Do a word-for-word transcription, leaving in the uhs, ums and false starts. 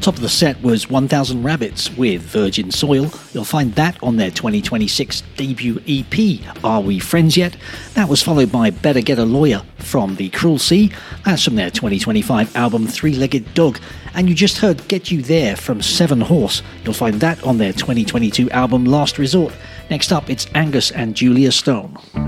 Top of the set was one thousand Rabbits with Virgin Soil. You'll find that on their twenty twenty-six debut E P, Are We Friends Yet? That was followed by Better Get a Lawyer from The Cruel Sea. That's from their twenty twenty-five album Three-Legged Dog. And you just heard Get You There from Seven Horse. You'll find that on their twenty twenty-two album Last Resort. Next up, it's Angus and Julia Stone.